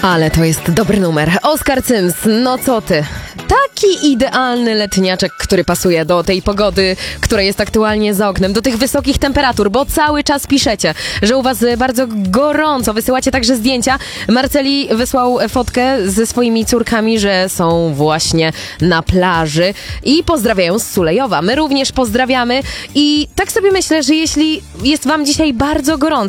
Ale to jest dobry numer. Oskar Cyms, no co ty? Taki idealny letniaczek, który pasuje do tej pogody, która jest aktualnie za oknem, do tych wysokich temperatur, bo cały czas piszecie, że u was bardzo gorąco, wysyłacie także zdjęcia. Marceli wysłał fotkę ze swoimi córkami, że są właśnie na plaży i pozdrawiają z Sulejowa. My również pozdrawiamy i tak sobie myślę, że jeśli jest wam dzisiaj bardzo gorąco,